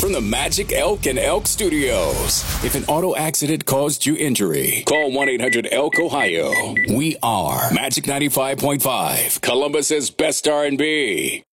from the Magic Elk and Elk Studios. If an auto accident caused you injury, call 1-800-ELK-OHIO. We are Magic 95.5, Columbus's best R&B.